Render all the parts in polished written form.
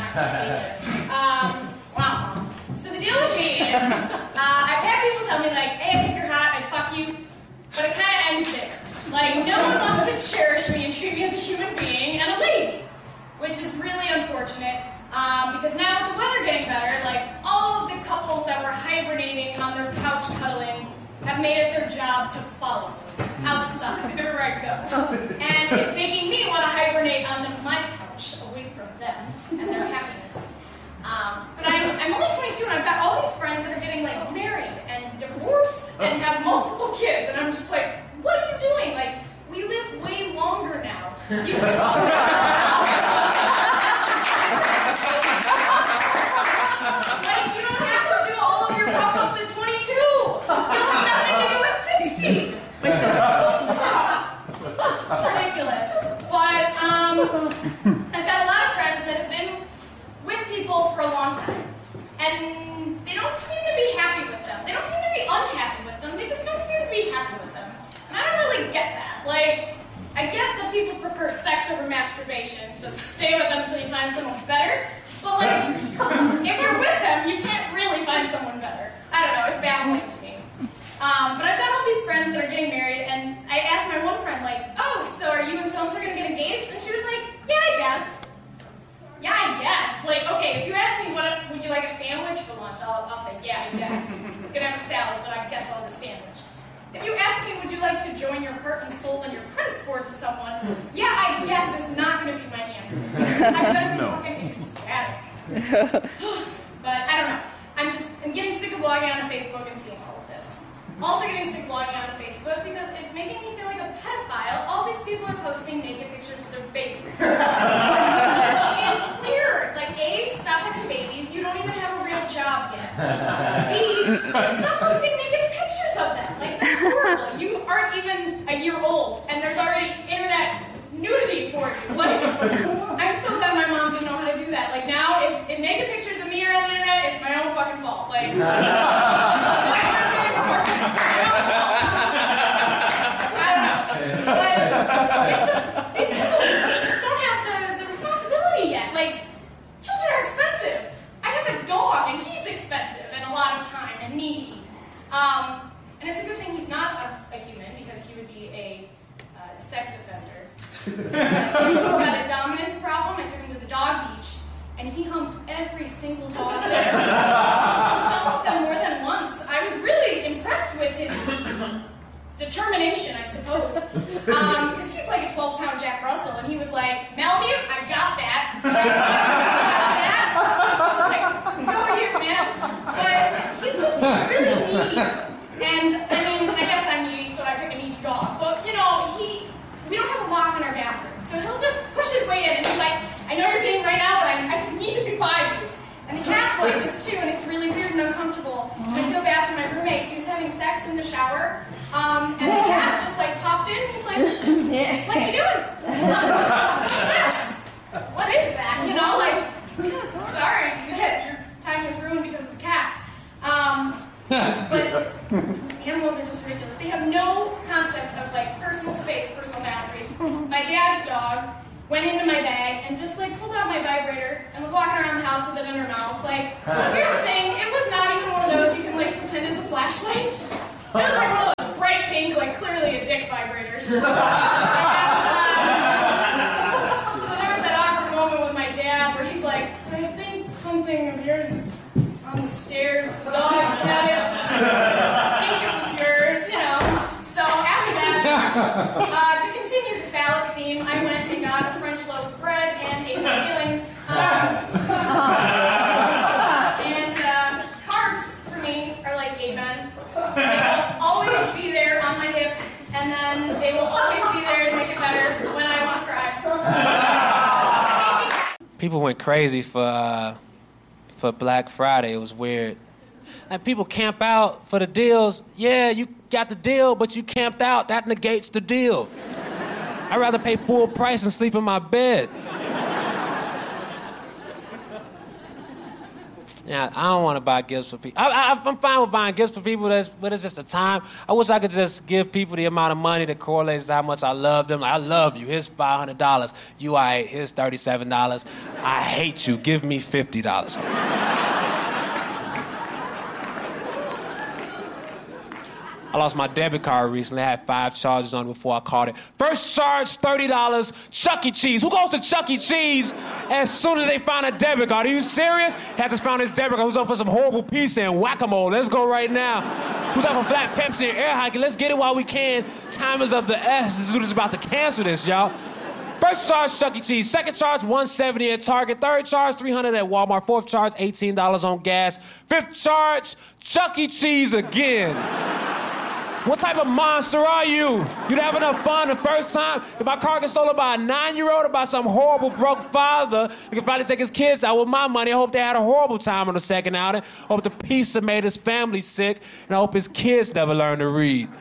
contagious. Wow. So the deal with me is, I've had people tell me like, hey, I think you're hot, I'd fuck you, but it kind of ends there. Like, no one wants to cherish me and treat me as a human being and a lady, which is really unfortunate, because now with the weather getting better, like, all of the couples that were hibernating on their couch cuddling have made it their job to follow me outside, wherever I go. And it's making me want to hibernate on my couch, away from them and their happiness. But I'm only 22 and I've got all these friends that are getting like married and divorced and have multiple kids, and I'm just like, what are you doing? Like, we live way longer now. You can like, you don't have to do all of your pop-ups at 22. You'll have nothing to do at 60. It's ridiculous. But I've got a lot of friends that have been with people for a long time, and they don't seem to be happy with them. They don't seem to be unhappy with them. They just don't seem to be happy with them. And I don't really get that. Like, I get that people prefer sex over masturbation, so stay with them until you find someone better. But like, if you're with them, you can't really find someone better. I don't know, it's baffling to me. But I've got all these friends that are getting married, and I asked my one friend, like, oh, so are you and so-and-so going to get engaged? And she was like, yeah, I guess. Yeah, I guess. Like, okay, if you ask me, would you like a sandwich for lunch? I'll say, yeah, I guess. It's going to have a salad, but I guess I'll have a sandwich. If you ask me, would you like to join your heart and soul and your credit score to someone? Yeah, I guess is not going to be my answer. I better be fucking ecstatic. But I don't know. I'm getting sick of logging onto Facebook and seeing all of this. Also getting sick of logging onto Facebook because it's making me feel like a pedophile. All these people are posting naked pictures of their babies. It's weird. Like, A, stop having babies. You don't even have a real job yet. B, stop posting naked pictures of them. Like, that's horrible. You aren't even a year old, and there's already internet nudity for you. Like, I'm so glad my mom didn't know how to do that. Like, now, if naked pictures of me are on the internet, it's my own fucking fault. Like, I don't know. But it's just, these people don't have the responsibility yet. Like, children are expensive. I have a dog, and he's expensive, and a lot of time, and needy. And it's a good thing he's not a human, because he would be a sex offender. He's got a dominance problem. I took him to the dog beach, and he humped every single dog there. Some of them more than once. I was really impressed with his determination, I suppose. Because he's like a 12-pound Jack Russell, and he was like, Malamute, I got that. I was like, go here, man. But he's really needy. And, I mean, I guess I'm needy, so I pick a needy dog. But, you know, we don't have a lock in our bathroom. So he'll just push his way in, and he's like, I know you're peeing right now, but I just need to be by you. And the cat's like this, too, and it's really weird and uncomfortable. And I feel bad for my roommate. He was having sex in the shower, and the cat just, like, popped in. He's like, what you doing? What is that? You know, like, sorry, your time was ruined because of the cat. But animals are just ridiculous. They have no concept of, like, personal space, personal boundaries. My dad's dog went into my bag and just, like, pulled out my vibrator and was walking around the house with it in her mouth. Like, here's the thing, it was not even one of those you can, like, pretend is a flashlight. It was, like, one of those bright pink, like, clearly a dick vibrators. So there was that awkward moment with my dad where he's like, I think something of yours is on the stairs. The dog had it. I think it was yours, you know. So after that, to continue the phallic theme, I went and got a French loaf of bread and ate my feelings. And carbs for me are like gay men. They will always be there on my hip, and then they will always be there to make it better when I want to cry. People went crazy for Black Friday. It was weird. Like, people camp out for the deals. Yeah, you got the deal, but you camped out. That negates the deal. I'd rather pay full price and sleep in my bed. Yeah, I don't want to buy gifts for people. I'm fine with buying gifts for people, but it's just a time. I wish I could just give people the amount of money that correlates to how much I love them. Like, I love you. Here's $500. You, all right, here's $37. I hate you. Give me $50. I lost my debit card recently. I had 5 charges on it before I caught it. First charge, $30, Chuck E. Cheese. Who goes to Chuck E. Cheese as soon as they find a debit card? Are you serious? Had to find his debit card. Who's up for some horrible pizza and whack-a-mole? Let's go right now. Who's up for flat Pepsi and air hiking? Let's get it while we can. Time is of the essence. This dude is about to cancel this, y'all. First charge, Chuck E. Cheese. Second charge, $170 at Target. Third charge, $300 at Walmart. Fourth charge, $18 on gas. Fifth charge, Chuck E. Cheese again. What type of monster are you? You'd have enough fun the first time? If my car gets stolen by a 9-year-old or by some horrible broke father, he could probably take his kids out with my money. I hope they had a horrible time on the second outing. I hope the pizza made his family sick, and I hope his kids never learn to read.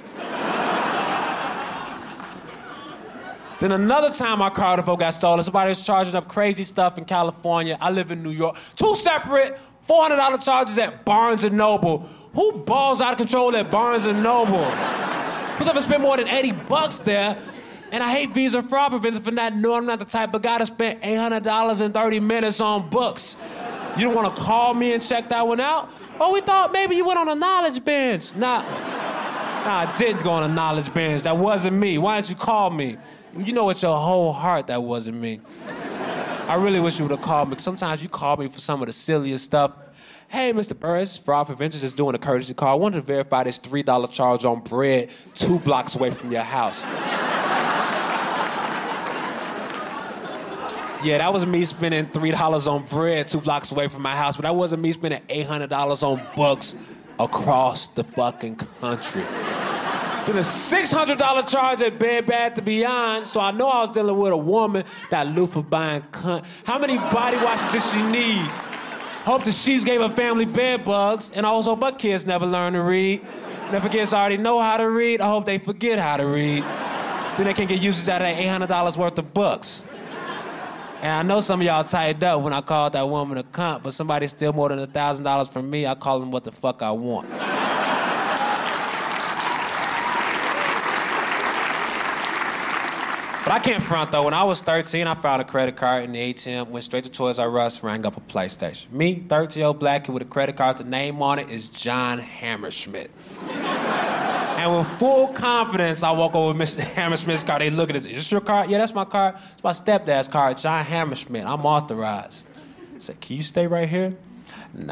Then another time my car got stolen, somebody was charging up crazy stuff in California. I live in New York. 2 separate $400 charges at Barnes & Noble. Who balls out of control at Barnes & Noble? Who's ever spent more than $80 there? And I hate Visa fraud prevention for not knowing I'm not the type of guy to spend $800 in 30 minutes on books. You don't want to call me and check that one out? Oh, we thought maybe you went on a knowledge bench. Nah, I didn't go on a knowledge bench. That wasn't me. Why didn't you call me? You know with your whole heart that wasn't me. I really wish you would have called me. Sometimes you call me for some of the silliest stuff. Hey, Mr. Burris, Fraud Prevention just doing a courtesy call. I wanted to verify this $3 charge on bread 2 blocks away from your house. Yeah, that was me spending $3 on bread 2 blocks away from my house, but that wasn't me spending $800 on books across the fucking country. Then a $600 charge at Bed Bath & Beyond, so I know I was dealing with a woman that loofah buying cunt. How many body washes does she need? Hope the sheets gave her family bed bugs, and I also hope her kids never learn to read. And if her kids already know how to read, I hope they forget how to read. Then they can get usage out of that $800 worth of books. And I know some of y'all tightened up when I called that woman a cunt, but somebody steal more than $1,000 from me, I call them what the fuck I want. But I can't front, though. When I was 13, I found a credit card in the ATM, went straight to Toys R Us, rang up a PlayStation. Me, 13-year-old black kid with a credit card, the name on it is John Hammerschmidt. And with full confidence, I walk over with Mr. Hammerschmidt's card. They look at it. Is this your card? Yeah, that's my card. It's my stepdad's card, John Hammerschmidt. I'm authorized. I said, can you stay right here? Nah.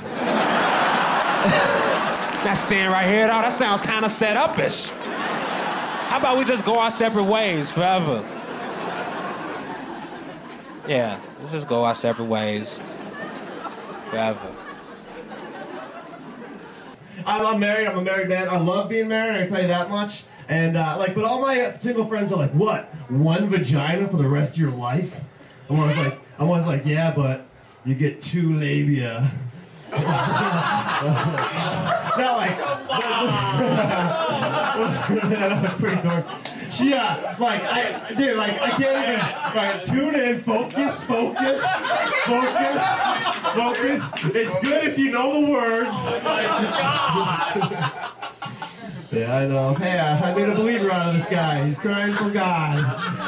Not staying right here, though. That sounds kind of set up-ish. How about we just go our separate ways forever? Yeah, let's just go our separate ways forever. I'm married. I'm a married man. I love being married, I can tell you that much. And, but all my single friends are like, what? 1 vagina for the rest of your life? And I was like, yeah, but you get 2 labia. Not like... That was pretty dark. She, I can't even, tune in, focus. It's good if you know the words. Oh my God. Yeah, I know. Hey, I made a believer out of this guy. He's crying for God.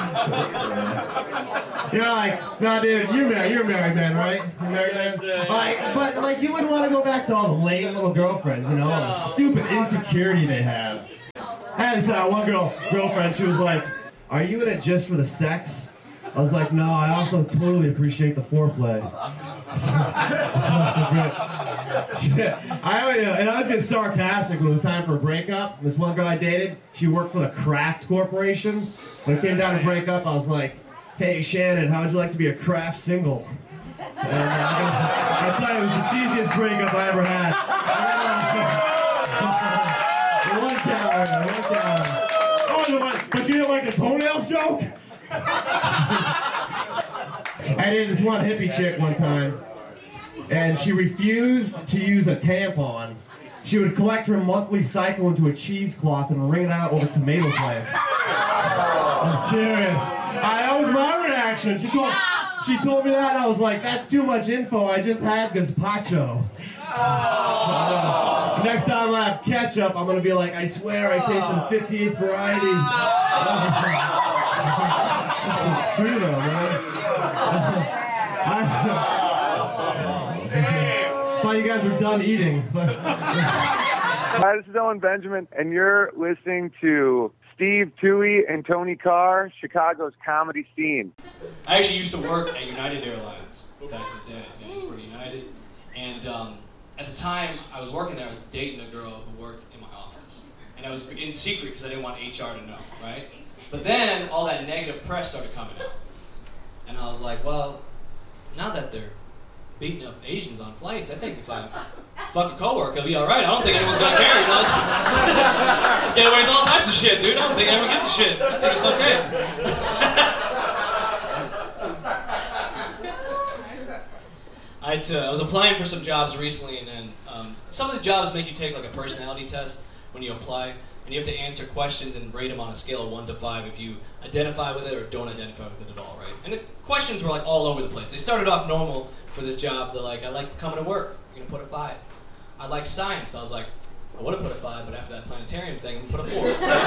You're like, nah, dude, you're a married man, right? You're a married man? But you wouldn't want to go back to all the lame little girlfriends, all the stupid insecurity they have. I had this one girlfriend, she was like, are you in it just for the sex? I was like, no, I also totally appreciate the foreplay. That's so good. And I was getting sarcastic when it was time for a breakup. This one girl I dated, she worked for the Kraft Corporation. When it came down to break up, I was like, hey, Shannon, how would you like to be a Kraft single? And I'll tell you, it was the cheesiest breakup I ever had. One calorie. Oh, but you didn't like the toenails joke? I dated this one hippie chick one time, and she refused to use a tampon. She would collect her monthly cycle into a cheesecloth and wring it out over tomato plants. I'm serious. That was my reaction. She told She told me that, and I was like, that's too much info. I just had gazpacho. Next time I have ketchup, I'm going to be like, I swear I taste some 58th variety. It's true, though, man. I thought you guys were done eating. Hi, this is Owen Benjamin, and you're listening to Steve Toohey and Tony Carr, Chicago's comedy scene. I actually used to work at United Airlines back in the day. I used to work at United, and at the time I was working there, I was dating a girl who worked in my office, and I was in secret because I didn't want HR to know, right? But then all that negative press started coming out, and I was like, well, now that they're beating up Asians on flights, I think if I fuck a coworker, it'll be all right. I don't think anyone's gonna care, you know. Just get away with all types of shit, dude. I don't think anyone gives a shit. I think it's okay. I was applying for some jobs recently, and then some of the jobs make you take like a personality test when you apply, and you have to answer questions and rate them on a scale of 1 to 5 if you identify with it or don't identify with it at all, right? And the questions were like all over the place. They started off normal for this job. They're like, I like coming to work. You're gonna put a 5. I like science. I was like, I would have put a 5, but after that planetarium thing, I'm gonna put a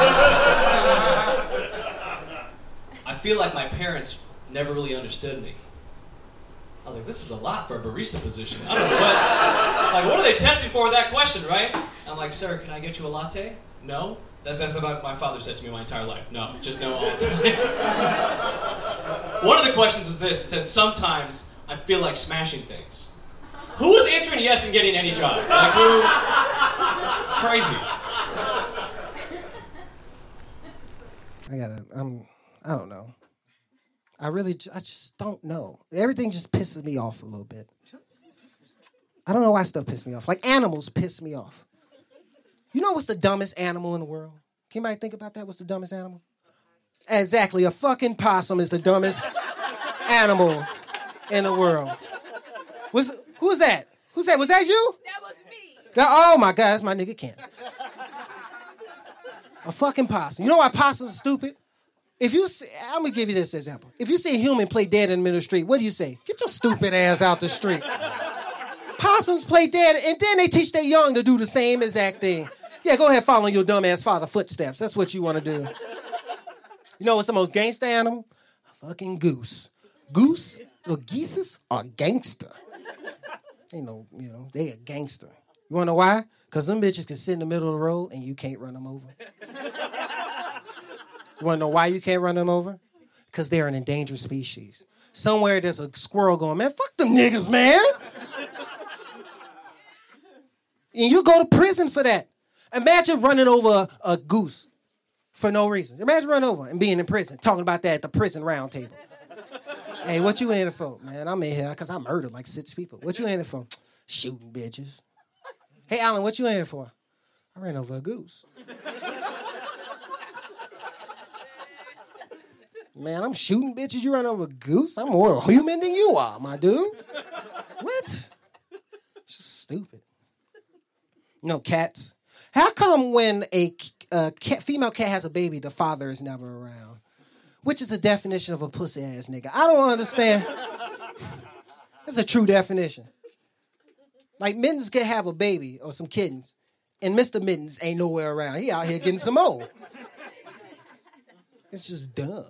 4. I feel like my parents never really understood me. I was like, this is a lot for a barista position. I don't know what are they testing for with that question, right? I'm like, sir, can I get you a latte? No. That's what my father said to me my entire life. No, just no all the time. One of the questions was this. It said, sometimes I feel like smashing things. Who was answering yes and getting any job? Like, who? It's crazy. I don't know. I just don't know. Everything just pisses me off a little bit. I don't know why stuff pisses me off. Like animals piss me off. You know what's the dumbest animal in the world? Can anybody think about that? What's the dumbest animal? Exactly, a fucking possum is the dumbest animal in the world. Who's that? Who's that? Was that you? That was me. Oh my God, that's my nigga Ken. A fucking possum. You know why possums are stupid? I'm gonna give you this example. If you see a human play dead in the middle of the street, what do you say? Get your stupid ass out the street. Possums play dead, and then they teach their young to do the same exact thing. Yeah, go ahead, follow your dumb ass father footsteps. That's what you want to do. You know what's the most gangster animal? A fucking goose. Goose or geeses are gangster. They a gangster. You wanna know why? Because them bitches can sit in the middle of the road and you can't run them over. You wanna know why you can't run them over? Because they're an endangered species. Somewhere there's a squirrel going, man, fuck them niggas, man. And you go to prison for that. Imagine running over a goose for no reason. Imagine running over and being in prison, talking about that at the prison round table. Hey, what you in here for? Man, I'm in here because I murdered like 6 people. What you in here for? Shooting bitches. Hey, Alan, what you in here for? I ran over a goose. Man, I'm shooting bitches. You run over a goose? I'm more human than you are, my dude. What? It's just stupid. You know, cats. How come when a female cat has a baby, the father is never around? Which is the definition of a pussy-ass nigga. I don't understand. That's a true definition. Like, Mittens could have a baby or some kittens, and Mr. Mittens ain't nowhere around. He out here getting some more. It's just dumb.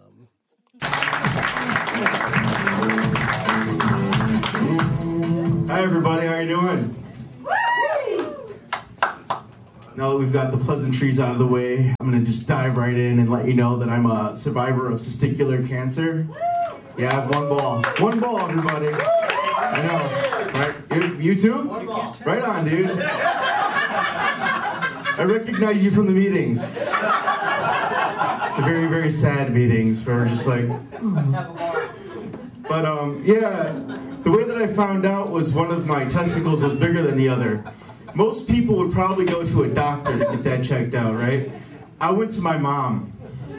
Hi, everybody. How you doing? Now that we've got the pleasantries out of the way, I'm going to just dive right in and let you know that I'm a survivor of testicular cancer. Yeah, I have 1 ball. 1 ball, everybody. I know. Right? You too? 1 ball. Right on, dude. I recognize you from the meetings. The very, very sad meetings where we're just like... But, yeah, the way that I found out was one of my testicles was bigger than the other. Most people would probably go to a doctor to get that checked out, right? I went to my mom.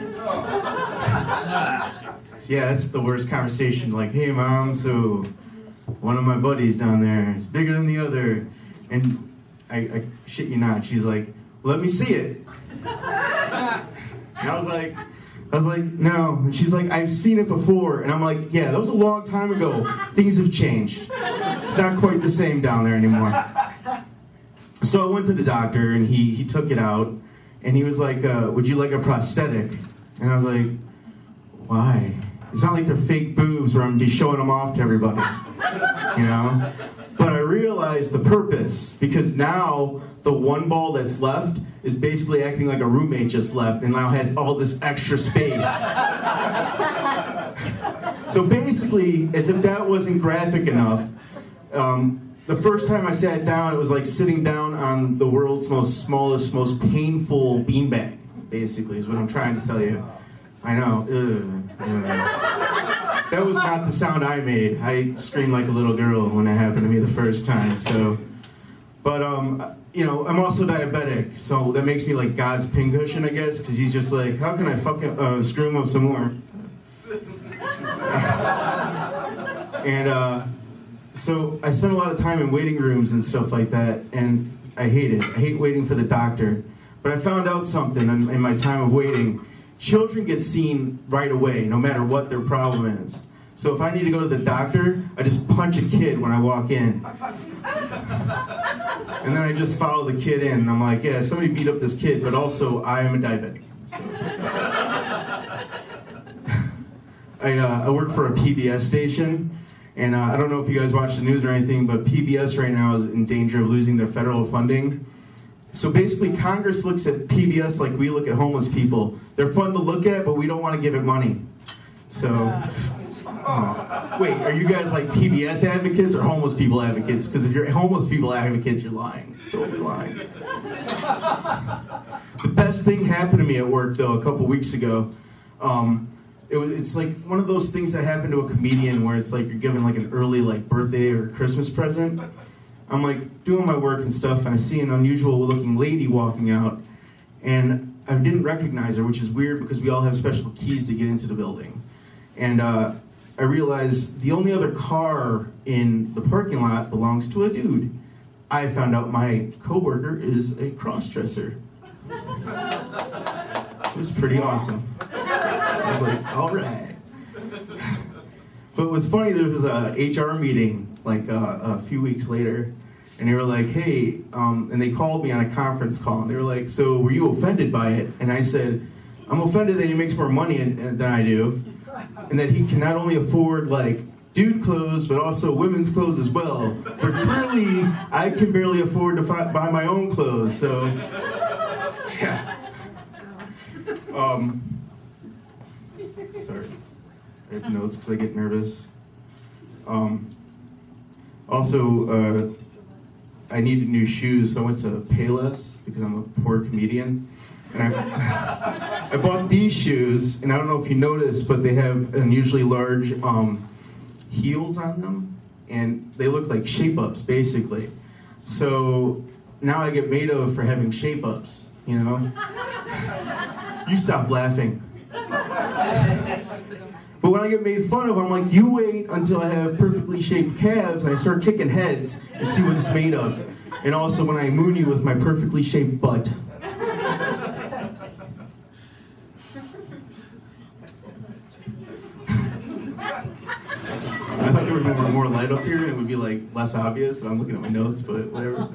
So yeah, that's the worst conversation. Like, hey, Mom, so one of my buddies down there is bigger than the other. And I shit you not, she's like, let me see it. And I was like, I was like, no. And she's like, I've seen it before. And I'm like, yeah, that was a long time ago. Things have changed. It's not quite the same down there anymore. So I went to the doctor, and he took it out. And he was like, would you like a prosthetic? And I was like, why? It's not like they're fake boobs where I'm going to be showing them off to everybody. You know? But I realized the purpose, because now the one ball that's left is basically acting like a roommate just left and now has all this extra space. So basically, as if that wasn't graphic enough, the first time I sat down, it was like sitting down on the world's most smallest, most painful beanbag, basically, is what I'm trying to tell you. I know. That was not the sound I made. I screamed like a little girl when it happened to me the first time. So, but you know, I'm also diabetic, so that makes me like God's pincushion, I guess, because he's just like, how can I fucking screw him up some more? And so I spend a lot of time in waiting rooms and stuff like that, and I hate it. I hate waiting for the doctor. But I found out something in my time of waiting. Children get seen right away, no matter what their problem is. So if I need to go to the doctor, I just punch a kid when I walk in. And then I just follow the kid in, and I'm like, yeah, somebody beat up this kid, but also I am a diabetic. So. I work for a PBS station, and I don't know if you guys watch the news or anything, but PBS right now is in danger of losing their federal funding. So basically, Congress looks at PBS like we look at homeless people. They're fun to look at, but we don't want to give it money. So, wait, are you guys like PBS advocates or homeless people advocates? Because if you're homeless people advocates, you're lying. Totally lying. The best thing happened to me at work, though, a couple weeks ago. It's like one of those things that happen to a comedian where it's like you're given like an early like birthday or Christmas present. I'm like doing my work and stuff, and I see an unusual looking lady walking out, and I didn't recognize her, which is weird because we all have special keys to get into the building. And I realized the only other car in the parking lot belongs to a dude. I found out my coworker is a cross-dresser. It was pretty awesome. I was like, all right. But what's funny, there was a HR meeting like a few weeks later, and they were like, hey, and they called me on a conference call, and they were like, so were you offended by it? And I said, I'm offended that he makes more money than I do, and that he can not only afford like dude clothes, but also women's clothes as well. But clearly, I can barely afford to buy my own clothes, so, yeah. Sorry, I have notes because I get nervous. Also, I needed new shoes, so I went to Payless because I'm a poor comedian. And I bought these shoes, and I don't know if you noticed, but they have unusually large heels on them, and they look like shape-ups, basically. So now I get made of for having shape-ups, you know? You stop laughing. But when I get made fun of, I'm like, you wait until I have perfectly shaped calves and I start kicking heads and see what it's made of. And also when I moon you with my perfectly shaped butt. I thought there would be more light up here and it would be like less obvious. And I'm looking at my notes, but whatever.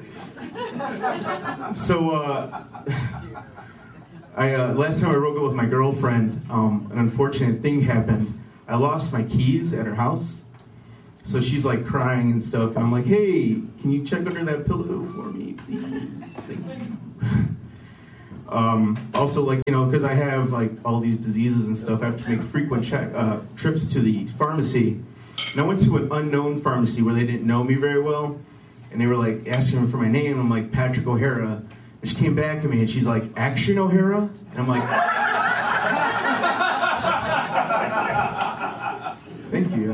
So, last time I broke up with my girlfriend, an unfortunate thing happened. I lost my keys at her house. So she's like crying and stuff. And I'm like, hey, can you check under that pillow for me, please? Thank you. Also, like, you know, because I have like all these diseases and stuff, I have to make frequent trips to the pharmacy. And I went to an unknown pharmacy where they didn't know me very well. And they were like asking me for my name. And I'm like, Patrick O'Hara. And she came back at me and she's like, Action O'Hara? And I'm like, thank you.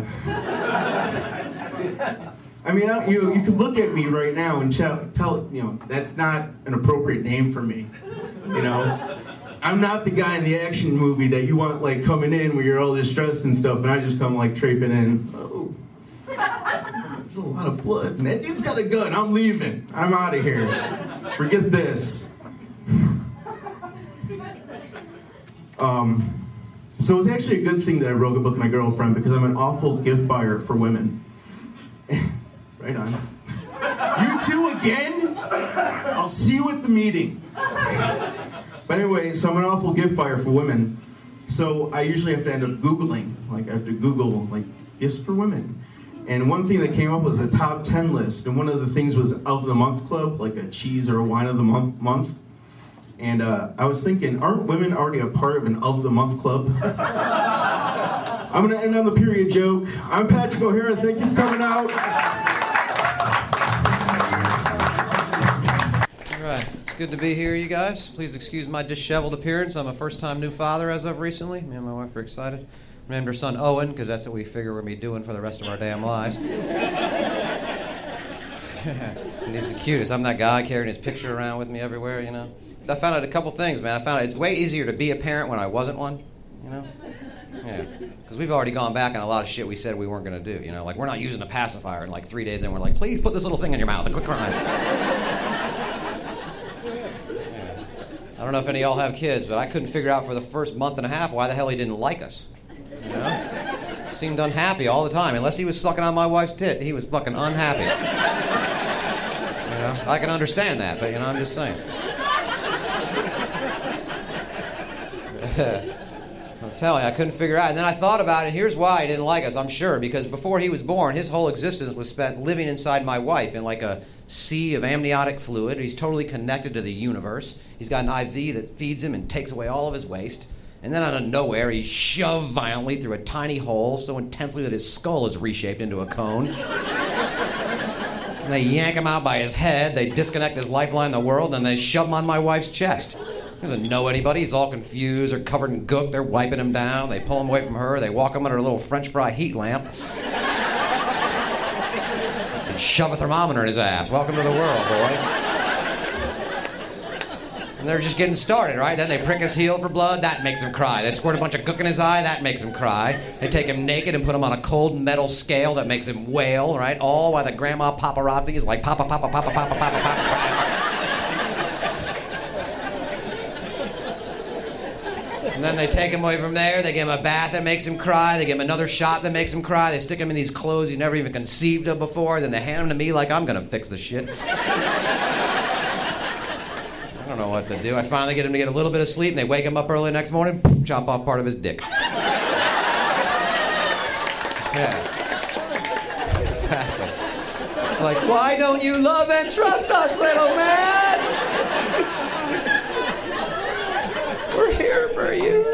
I mean, you could look at me right now and tell, you know, that's not an appropriate name for me. You know? I'm not the guy in the action movie that you want, like, coming in where you're all distressed and stuff, and I just come, like, traipsing in. Oh, there's a lot of blood. And that dude's got a gun. I'm leaving. I'm out of here. Forget this. So it's actually a good thing that I broke up with my girlfriend because I'm an awful gift buyer for women. Right on. You two again? I'll see you at the meeting. But anyway, so I'm an awful gift buyer for women. So I usually have to end up Googling. Like, I have to Google, like, gifts for women. And one thing that came up was a top 10 list. And one of the things was of the month club, like a cheese or a wine of the month. And I was thinking, aren't women already a part of an of the month club? I'm going to end on the period joke. I'm Patrick O'Hara. Thank you for coming out. All right. It's good to be here, you guys. Please excuse my disheveled appearance. I'm a first-time new father as of recently. Me and my wife are excited. Named our son Owen, because that's what we figure we're going to be doing for the rest of our damn lives. And he's the cutest. I'm that guy carrying his picture around with me everywhere, you know. I found out a couple things, man. I found out it's way easier to be a parent when I wasn't one, you know. Yeah, because we've already gone back on a lot of shit we said we weren't going to do, you know. Like, we're not using a pacifier, and like 3 days in, we're like, please put this little thing in your mouth and quit crying. I don't know if any of y'all have kids, but I couldn't figure out for the first month and a half why the hell he didn't like us. You know? Seemed unhappy all the time. Unless he was sucking on my wife's tit, he was fucking unhappy. You know? I can understand that, but, you know, I'm just saying. I'm telling you, I couldn't figure out. And then I thought about it. Here's why he didn't like us, I'm sure. Because before he was born, his whole existence was spent living inside my wife in like a sea of amniotic fluid. He's totally connected to the universe. He's got an IV that feeds him and takes away all of his waste. And then out of nowhere, he's shoved violently through a tiny hole so intensely that his skull is reshaped into a cone. And they yank him out by his head, they disconnect his lifeline in the world, and they shove him on my wife's chest. He doesn't know anybody, he's all confused, they're covered in gook, they're wiping him down, they pull him away from her, they walk him under a little French fry heat lamp. And shove a thermometer in his ass. Welcome to the world, boy. And they're just getting started, right? Then they prick his heel for blood, that makes him cry. They squirt a bunch of gook in his eye, that makes him cry. They take him naked and put him on a cold metal scale that makes him wail, right? All while the grandma paparazzi is like, papa, papa, papa, papa, papa, papa. And then they take him away from there, they give him a bath that makes him cry, they give him another shot that makes him cry, they stick him in these clothes he's never even conceived of before, then they hand him to me like I'm gonna fix the shit. I don't know what to do. I finally get him to get a little bit of sleep, and they wake him up early the next morning, chop off part of his dick. Yeah. Exactly. It's like, why don't you love and trust us, little man? We're here for you.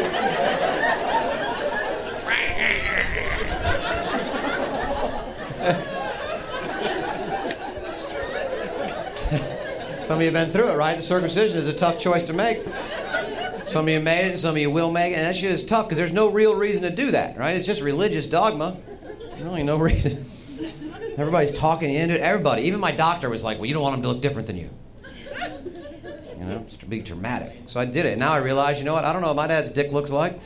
Some of you have been through it, right? The circumcision is a tough choice to make. Some of you made it, and some of you will make it, and that shit is tough because there's no real reason to do that, right? It's just religious dogma. There's really no reason. Everybody's talking you into it. Everybody, even my doctor was like, well, you don't want him to look different than you. You know, it's to be dramatic. So I did it. Now I realize, you know what? I don't know what my dad's dick looks like.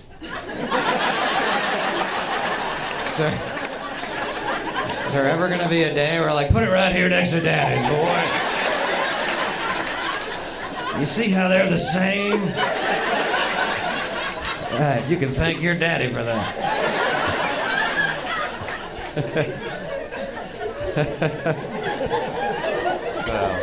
So, is there ever going to be a day where I like, put it right here next to Daddy's, boy? You see how they're the same? Right, you can thank your daddy for that. Wow.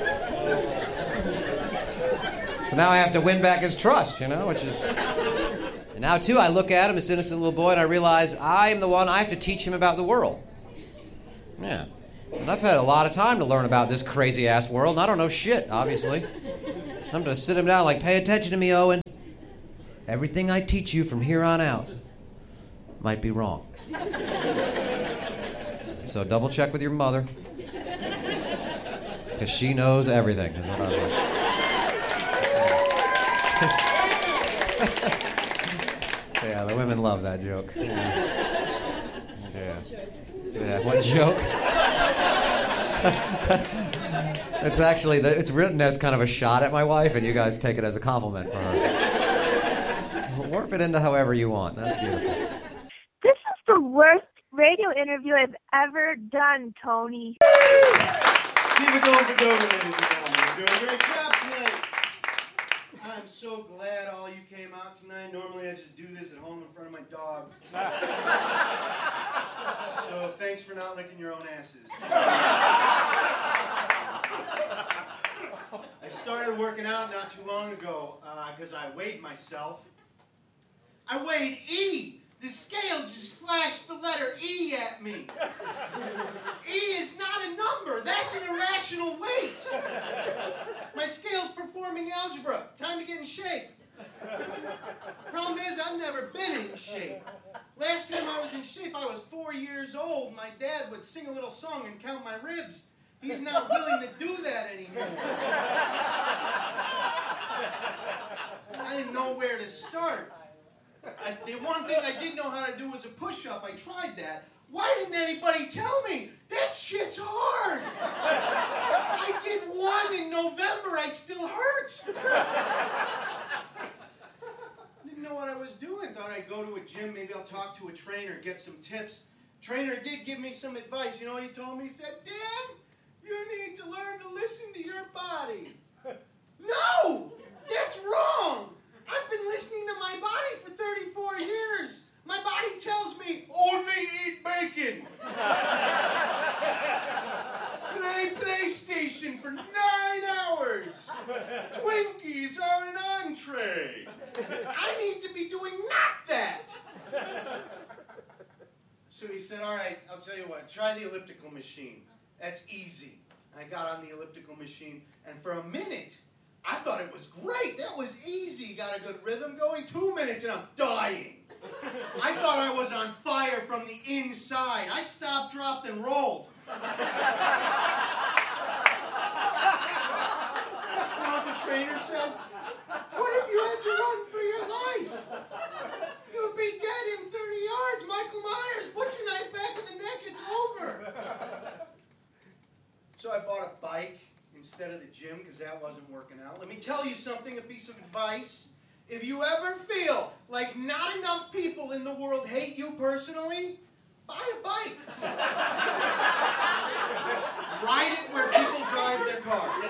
So now I have to win back his trust, you know, which is... And now, too, I look at him, this innocent little boy, and I realize I am the one, I have to teach him about the world. Yeah. And I've had a lot of time to learn about this crazy-ass world, and I don't know shit, obviously. I'm going to sit him down like, pay attention to me, Owen. Everything I teach you from here on out might be wrong. So double check with your mother. Because she knows everything, is what I'm like. Yeah, the women love that joke. Yeah, what joke? It's actually, it's written as kind of a shot at my wife, and you guys take it as a compliment for her. Warp it into however you want. That's beautiful. This is the worst radio interview I've ever done, Tony. Keep it going for Dover, ladies and gentlemen. You're doing a great job tonight. I'm so glad all you came out tonight. Normally I just do this at home in front of my dog. So thanks for not licking your own asses. I started working out not too long ago because I weighed myself. I weighed E. The scale just flashed the letter E at me. E is not a number. That's an irrational weight. My scale's performing algebra. Time to get in shape. Problem is, I've never been in shape. Last time I was in shape, I was 4 years old. My dad would sing a little song and count my ribs. He's not willing to do that anymore. I didn't know where to start. The one thing I did know how to do was a push-up. I tried that. Why didn't anybody tell me? That shit's hard. I did one in November. I still hurt. Didn't know what I was doing. Thought I'd go to a gym. Maybe I'll talk to a trainer, get some tips. Trainer did give me some advice. You know what he told me? He said, Dan, you need to learn to listen to your body. No! That's wrong! I've been listening to my body for 34 years. My body tells me, only eat bacon. Play PlayStation for 9 hours. Twinkies are an entree. I need to be doing not that. So he said, all right, I'll tell you what, try the elliptical machine. That's easy. I got on the elliptical machine, and for a minute, I thought it was great. That was easy. Got a good rhythm going. 2 minutes and I'm dying. I thought I was on fire from the inside. I stopped, dropped, and rolled. You know what the trainer said? What if you had to run for your life? You'll be dead in 30 yards. Michael Myers, put your knife back in the neck. It's over. So I bought a bike instead of the gym because that wasn't working out. Let me tell you something, a piece of advice. If you ever feel like not enough people in the world hate you personally, buy a bike. Ride it where people drive their cars.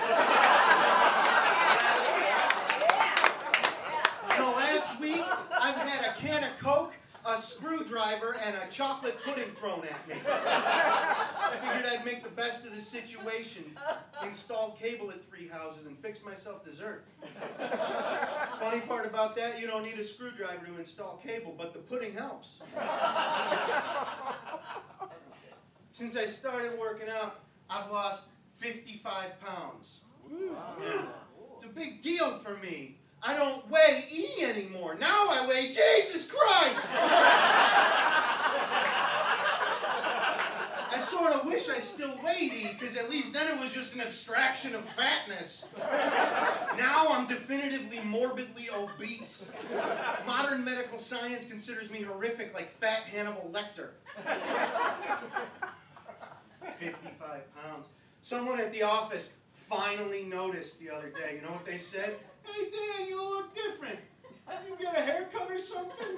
No, last week I've had a can of Coke, a screwdriver, and a chocolate pudding thrown at me. I figured I'd make the best of the situation, install cable at 3 houses, and fix myself dessert. Funny part about that, you don't need a screwdriver to install cable, but the pudding helps. Since I started working out, I've lost 55 pounds. Yeah. It's a big deal for me. I don't weigh E anymore. Now I weigh Jesus Christ! I sort of wish I still weighed E, because at least then it was just an abstraction of fatness. Now I'm definitively morbidly obese. Modern medical science considers me horrific, like fat Hannibal Lecter. 55 pounds. Someone at the office finally noticed the other day. You know what they said? Hey, Dan, you look different. Have you got a haircut or something?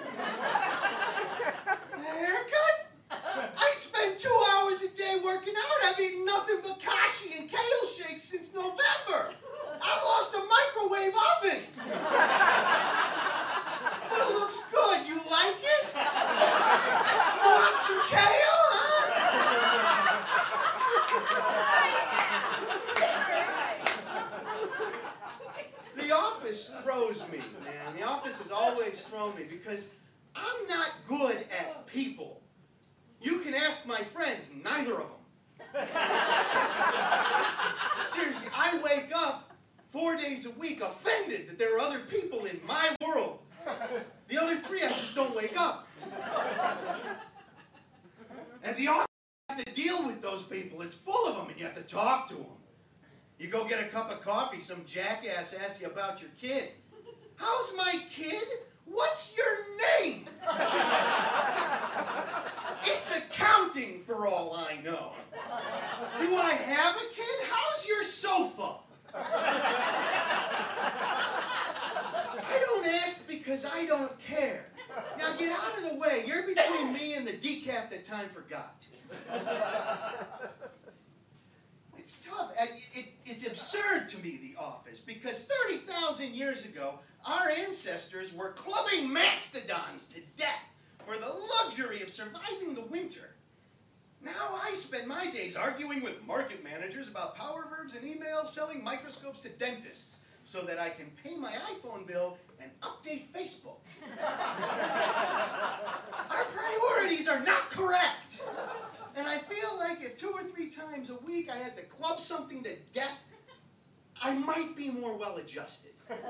A haircut? I spend 2 hours a day working out. I've eaten nothing but kashi and kale shakes since November. I've lost a microwave oven. But it looks good. You like it? You want some kale, huh? The office throws me, man. The office has always thrown me because I'm not good at people. You can ask my friends, neither of them. Seriously, I wake up 4 days a week offended that there are other people in my world. The other 3, I just don't wake up. At the office, you have to deal with those people. It's full of them, and you have to talk to them. You go get a cup of coffee, some jackass asks you about your kid. How's my kid? What's your name? It's accounting for all I know. Do I have a kid? How's your sofa? I don't ask because I don't care. Now get out of the way. You're between me and the decaf that time forgot. It's tough. It's It's absurd to me, The Office, because 30,000 years ago, our ancestors were clubbing mastodons to death for the luxury of surviving the winter. Now I spend my days arguing with market managers about power verbs and emails, selling microscopes to dentists, so that I can pay my iPhone bill and update Facebook. Our priorities are not correct. And I feel like if 2 or 3 times a week I had to club something to death, I might be more well-adjusted.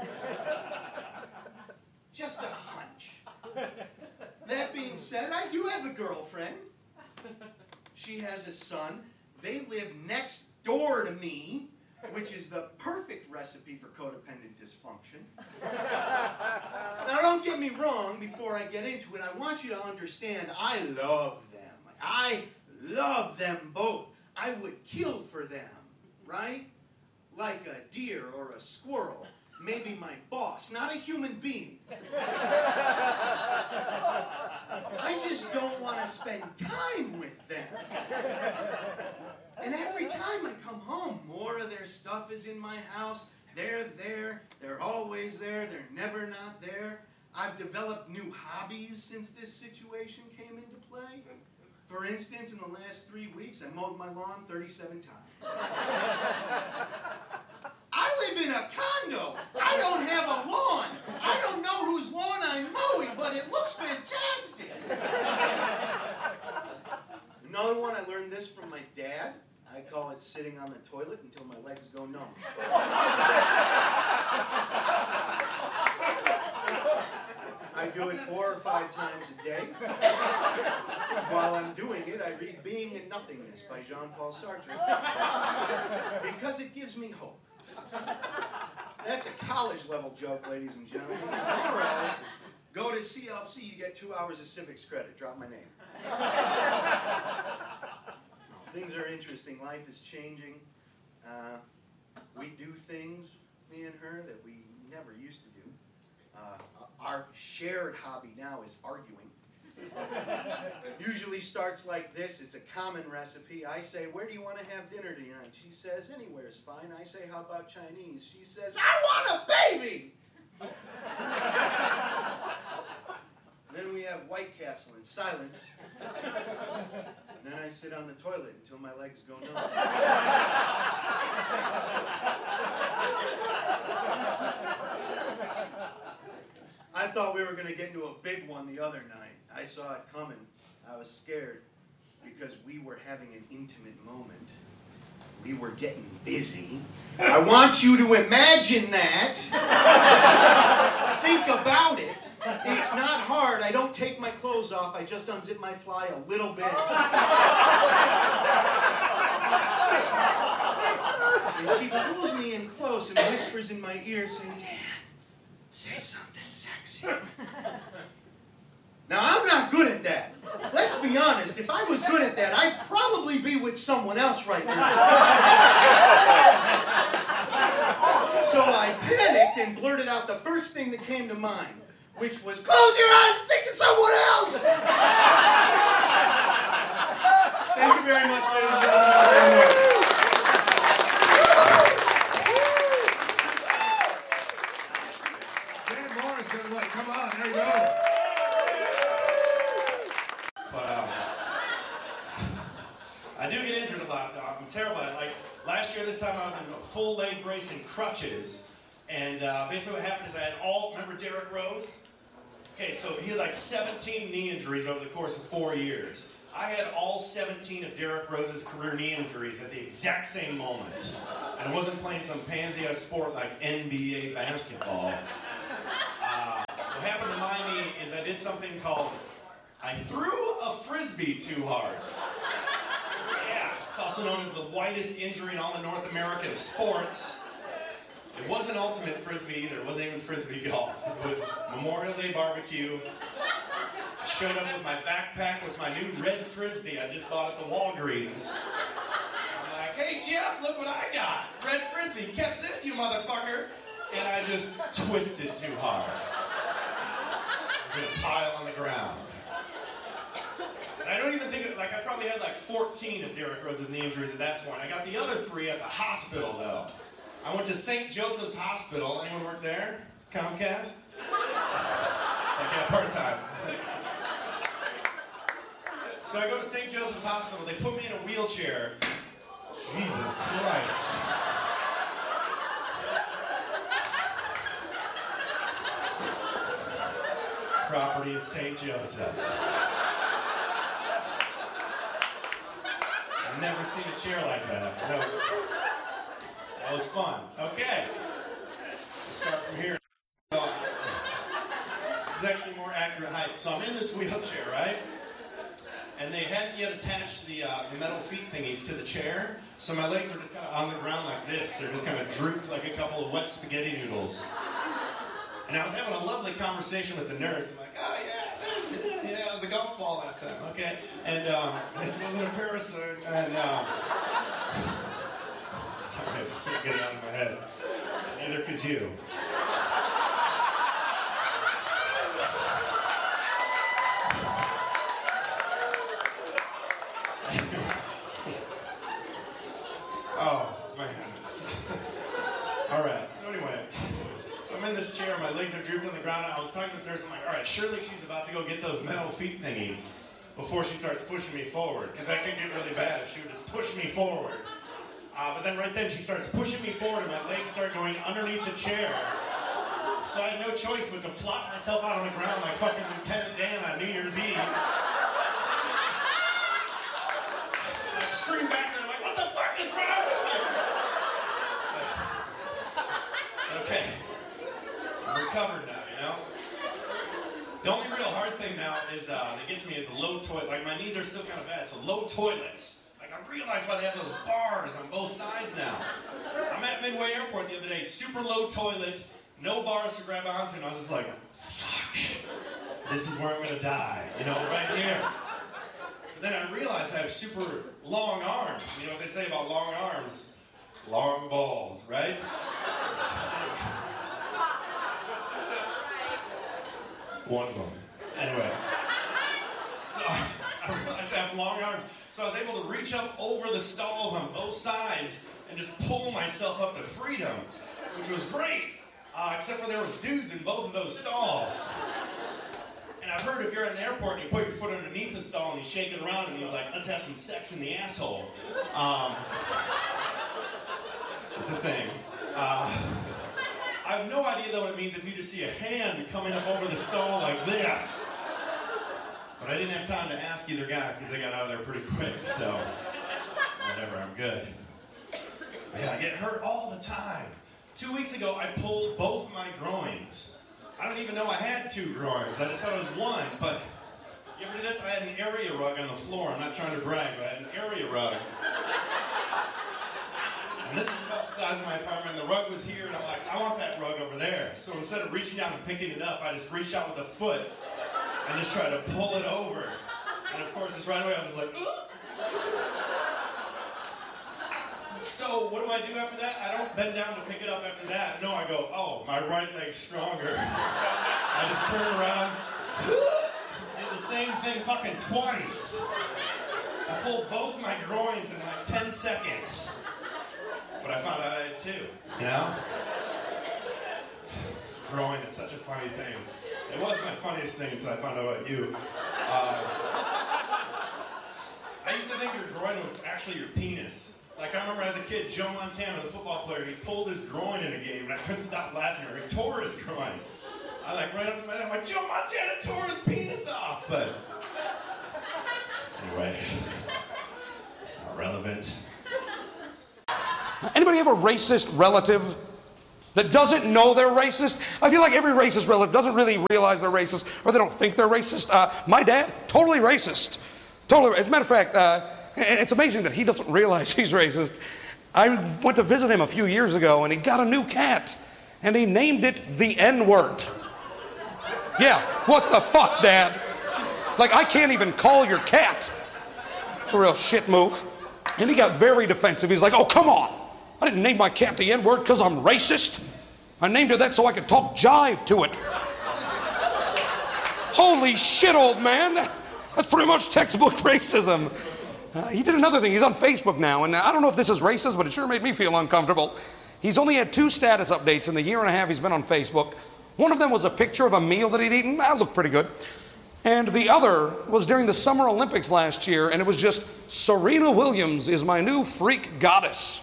Just a hunch. That being said, I do have a girlfriend. She has a son. They live next door to me, which is the perfect recipe for codependent dysfunction. Now, don't get me wrong, before I get into it, I want you to understand I love them. I love them both. I would kill for them, right? Like a deer or a squirrel. Maybe my boss, not a human being. I just don't want to spend time with them. And every time I come home, more of their stuff is in my house. They're there. They're always there. They're never not there. I've developed new hobbies since this situation came into play. For instance, in the last 3 weeks, I mowed my lawn 37 times. I live in a condo. I don't have a lawn. I don't know whose lawn I'm mowing, but it looks fantastic. Another one, I learned this from my dad. I call it sitting on the toilet until my legs go numb. I do it 4 or 5 times a day. While I'm doing it, I read Being in Nothingness by Jean-Paul Sartre. Because it gives me hope. That's a college-level joke, ladies and gentlemen. Tomorrow, go to CLC, you get 2 hours of civics credit. Drop my name. Things are interesting. Life is changing. We do things, me and her, that we never used to do. Our shared hobby now is arguing. Usually starts like this. It's a common recipe. I say, where do you want to have dinner tonight? She says, anywhere's fine. I say, how about Chinese? She says, I want a baby! Then we have White Castle in silence. And then I sit on the toilet until my legs go numb. I thought we were going to get into a big one the other night. I saw it coming. I was scared because we were having an intimate moment. We were getting busy. I want you to imagine that. Think about it. It's not hard. I don't take my clothes off. I just unzip my fly a little bit. And she pulls me in close and whispers in my ear, saying, Dad, say something sexy. Now, I'm not good at that. Let's be honest. If I was good at that, I'd probably be with someone else right now. So I panicked and blurted out the first thing that came to mind, which was, close your eyes and think of someone else! Thank you very much, ladies and gentlemen. Dan Morris, everybody, come on, there you go. But I do get injured a lot. I'm terrible at it. Like last year, this time I was in a full leg brace and crutches. And basically what happened is I had remember Derrick Rose? Okay, so he had like 17 knee injuries over the course of 4 years. I had all 17 of Derrick Rose's career knee injuries at the exact same moment. And I wasn't playing some pansy-ass sport like NBA basketball. What happened to my knee is I did something called, I threw a frisbee too hard. Yeah, it's also known as the whitest injury in all the North American sports. It wasn't ultimate frisbee either. It wasn't even frisbee golf. It was Memorial Day barbecue. I showed up with my backpack with my new red frisbee I just bought at the Walgreens. I'm like, hey Jeff, look what I got. Red frisbee. Catch this, you motherfucker. And I just twisted too hard. It was in a pile on the ground. And I don't even think, I probably had like 14 of Derrick Rose's knee injuries at that point. I got the other 3 at the hospital though. I went to St. Joseph's Hospital. Anyone work there? Comcast? It's like, yeah, part-time. So I go to St. Joseph's Hospital. They put me in a wheelchair. Jesus Christ. Property at St. Joseph's. I've never seen a chair like that. That was fun. Okay. Let's start from here. So, this is actually more accurate height. So I'm in this wheelchair, right? And they hadn't yet attached the metal feet thingies to the chair. So my legs were just kind of on the ground like this. They're just kind of drooped like a couple of wet spaghetti noodles. And I was having a lovely conversation with the nurse. I'm like, oh yeah, it was a golf ball last time, okay? And this wasn't a parasite. And sorry, I just can't get it out of my head. Neither could you. Oh, man. All right, so anyway. So I'm in this chair, my legs are drooped on the ground. I was talking to this nurse, I'm like, all right, surely she's about to go get those metal feet thingies before she starts pushing me forward, because that could get really bad if she would just push me forward. But then right then she starts pushing me forward and my legs start going underneath the chair. So I had no choice but to flop myself out on the ground like fucking Lieutenant Dan on New Year's Eve. I scream back and I'm like, what the fuck is wrong with me? It's okay. I'm recovered now, you know? The only real hard thing now is that gets me is a low toilet. Like my knees are still kind of bad, so low toilets. Like I realize why they have those bars on both sides now. I'm at Midway Airport the other day, super low toilet, no bars to grab onto, and I was just like, fuck, this is where I'm gonna die, you know, right here. But then I realized I have super long arms. You know what they say about long arms? Long balls, right? One of them. Anyway. So I realized I have long arms. So I was able to reach up over the stalls on both sides and just pull myself up to freedom, which was great. Except for there was dudes in both of those stalls. And I've heard if you're at an airport and you put your foot underneath the stall and you shake it around and he's like, let's have some sex in the asshole. It's a thing. I have no idea, though, what it means if you just see a hand coming up over the stall like this. But I didn't have time to ask either guy because they got out of there pretty quick, so whatever, I'm good. Yeah, I get hurt all the time. 2 weeks ago, I pulled both my groins. I don't even know I had two groins. I just thought it was one, but you ever do this? I had an area rug on the floor. I'm not trying to brag, but I had an area rug. And this is about the size of my apartment. The rug was here, and I'm like, I want that rug over there. So instead of reaching down and picking it up, I just reached out with a foot and just tried to pull it over. And of course, just right away, I was just like, ugh! So what do I do after that? I don't bend down to pick it up after that. No, I go, oh, my right leg's stronger. I just turn around, did the same thing fucking twice. I pulled both my groins in like 10 seconds. But I found out I had two, you know? Groin, it's such a funny thing. It was my funniest thing until I found out about you. I used to think your groin was actually your penis. Like, I remember as a kid, Joe Montana, the football player, he pulled his groin in a game, and I couldn't stop laughing at him. He tore his groin. I, like, ran up to my dad, I'm like, Joe Montana tore his penis off! But, anyway, it's not relevant. Anybody have a racist relative that doesn't know they're racist? I feel like every racist relative doesn't really realize they're racist, or they don't think they're racist. My dad, totally racist. Totally. As a matter of fact, it's amazing that he doesn't realize he's racist. I went to visit him a few years ago, and he got a new cat, and he named it the N-word. Yeah, what the fuck, Dad? Like, I can't even call your cat. It's a real shit move. And he got very defensive. He's like, oh, come on. I didn't name my cat the N-word because I'm racist. I named her that so I could talk jive to it. Holy shit, old man. That's pretty much textbook racism. He did another thing. He's on Facebook now, and I don't know if this is racist, but it sure made me feel uncomfortable. He's only had 2 status updates in the year and a half he's been on Facebook. One of them was a picture of a meal that he'd eaten. That looked pretty good. And the other was during the Summer Olympics last year, and it was just, Serena Williams is my new freak goddess.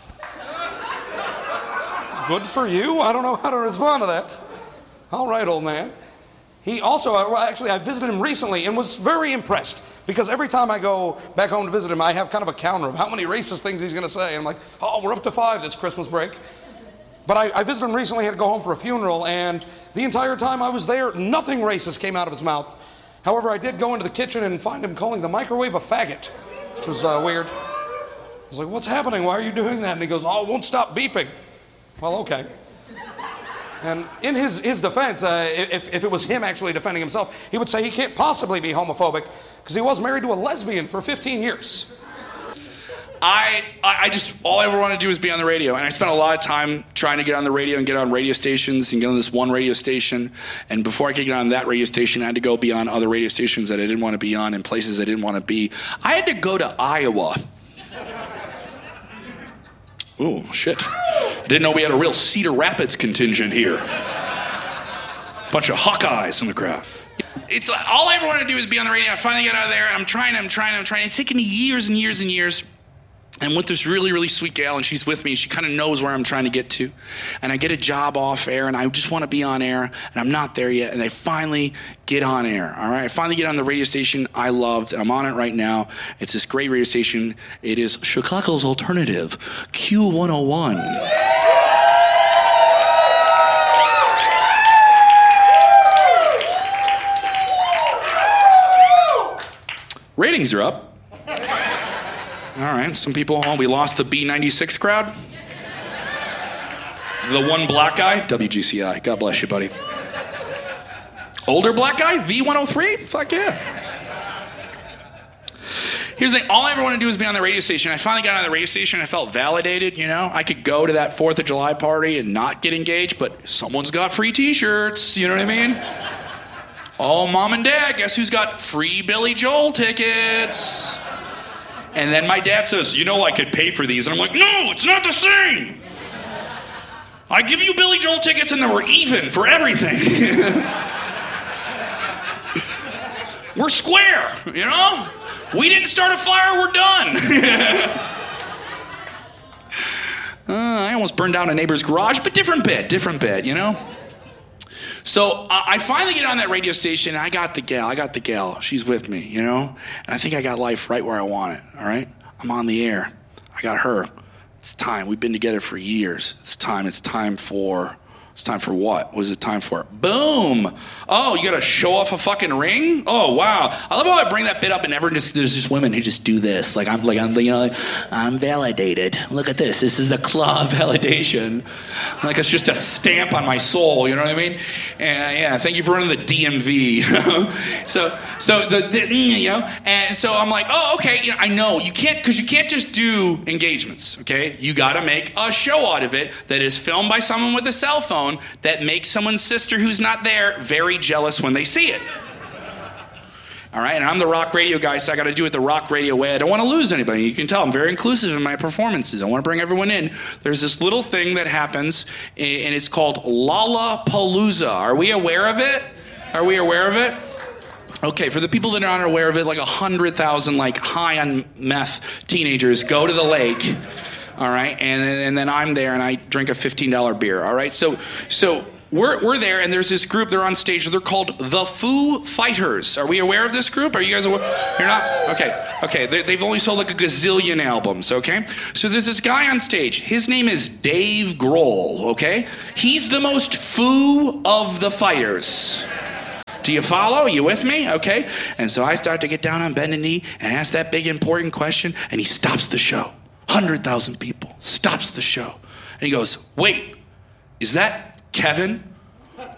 Good for you. I don't know how to respond to that. All right, old man. He also, I visited him recently and was very impressed, because every time I go back home to visit him, I have kind of a counter of how many racist things he's going to say. I'm like, oh, we're up to 5 this Christmas break. But I visited him recently, had to go home for a funeral, and the entire time I was there, nothing racist came out of his mouth. However, I did go into the kitchen and find him calling the microwave a faggot, which was weird. I was like, what's happening? Why are you doing that? And he goes, oh, it won't stop beeping. Well, okay. And in his defense, if it was him actually defending himself, he would say he can't possibly be homophobic because he was married to a lesbian for 15 years. I just, all I ever want to do is be on the radio. And I spent a lot of time trying to get on the radio and get on radio stations and get on this one radio station. And before I could get on that radio station, I had to go be on other radio stations that I didn't want to be on and places I didn't want to be. I had to go to Iowa. Oh, shit. I didn't know we had a real Cedar Rapids contingent here. Bunch of Hawkeyes in the crowd. It's like, all I ever want to do is be on the radio. I finally get out of there, and I'm trying. It's taken me years and years and years. I'm with this really, really sweet gal, and she's with me. She kind of knows where I'm trying to get to. And I get a job off air, and I just want to be on air, and I'm not there yet. And I finally get on air, all right? I finally get on the radio station I loved, and I'm on it right now. It's this great radio station. It is Chicago's alternative, Q101. Ratings are up. All right, some people, we lost the B96 crowd. The one black guy, WGCI. God bless you, buddy. Older black guy, V103? Fuck yeah. Here's the thing, all I ever want to do is be on the radio station. I finally got on the radio station, I felt validated, you know? I could go to that 4th of July party and not get engaged, but someone's got free t-shirts, you know what I mean? Oh, mom and dad, guess who's got free Billy Joel tickets? And then my dad says, you know, I could pay for these. And I'm like, no, it's not the same. I give you Billy Joel tickets and then we're even for everything. We're square, you know? We didn't start a fire, we're done. I almost burned down a neighbor's garage, but different bit, you know? So I finally get on that radio station, and I got the gal. She's with me, you know? And I think I got life right where I want it, all right? I'm on the air. I got her. It's time. We've been together for years. It's time for what? What is it time for? Boom! Oh, you gotta show off a fucking ring? Oh, wow. I love how I bring that bit up and there's just women who just do this. I'm validated. Look at this. This is the claw validation. Like it's just a stamp on my soul, you know what I mean? And yeah, thank you for running the DMV. You know, and so I'm like, oh, okay, you know, I know you can't just do engagements, okay? You gotta make a show out of it that is filmed by someone with a cell phone that makes someone's sister who's not there very jealous when they see it. All right, and I'm the rock radio guy, so I got to do it the rock radio way. I don't want to lose anybody. You can tell I'm very inclusive in my performances. I want to bring everyone in. There's this little thing that happens, and it's called Lollapalooza. Are we aware of it? Are we aware of it? Okay, for the people that aren't aware of it, like 100,000 like high on meth teenagers go to the lake. All right, and then I'm there and I drink a $15 beer. All right, so we're there and there's this group. They're on stage. They're called the Foo Fighters. Are we aware of this group? Are you guys aware? You're not? Okay. They've only sold like a gazillion albums. Okay, so there's this guy on stage. His name is Dave Grohl. Okay, he's the most Foo of the fighters. Do you follow? You with me? Okay, and so I start to get down on bended knee and ask that big important question, and he stops the show. 100,000 people, stops the show. And he goes, wait, is that Kevin